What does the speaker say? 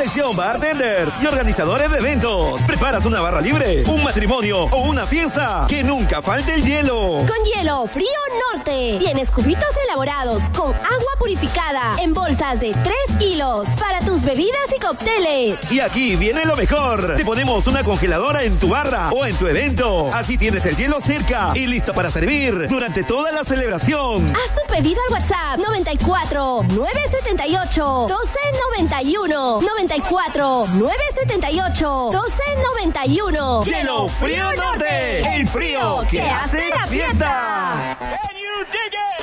Atención bartenders y organizadores de eventos. ¿Preparas una barra libre, un matrimonio o una fiesta? Que nunca falte el hielo. Con Hielo Frío Norte. Tienes cubitos elaborados con agua purificada en bolsas de 3 kilos para tus bebidas y cócteles. Y aquí viene lo mejor. Te ponemos una congeladora en tu barra o en tu evento. Así tienes el hielo cerca y listo para servir durante toda la celebración. Haz tu pedido al WhatsApp 94 978 1291 94 978 1291. Hielo Frío Norte, el frío que hace la fiesta. Can you dig it?